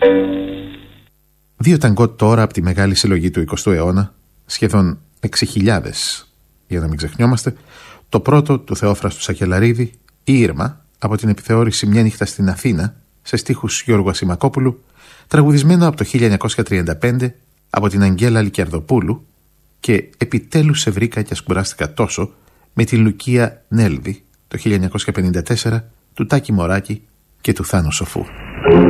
Δύο ταγκό τώρα από τη μεγάλη συλλογή του 20ου αιώνα, σχεδόν 6.000, για να μην ξεχνιόμαστε. Το πρώτο του Θεόφραστου Σακελαρίδη, η Ήρμα, από την επιθεώρηση «Μια νύχτα στην Αθήνα», σε στίχους Γιώργου Ασημακόπουλου, τραγουδισμένο από το 1935 από την Αγγέλα Λικερδοπούλου, και «Επιτέλους σε βρήκα και ασκουράστηκα τόσο» με την Λουκία Νέλδη το 1954 του Τάκη Μωράκη και του Θάνου Σοφού.